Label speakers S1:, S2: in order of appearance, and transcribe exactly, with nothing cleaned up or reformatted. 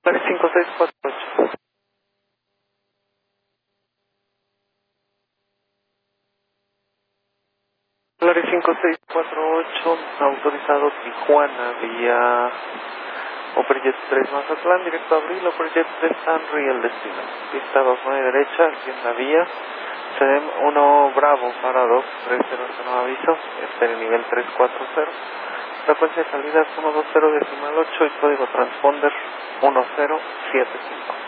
S1: cinco seis cuatro ocho. Flores cinco seis cuatro ocho, autorizado Tijuana vía Operajet tres Mazatlán, directo a Abril, Operajet tres Henry, el destino. Pista dos nueve derecha, aquí en la vía. C D M uno Bravo, para dos tres cero, no aviso, está en el nivel tres cuatro cero. Frecuencia de salida uno dos cero decimal ocho y código transponder uno cero siete cinco.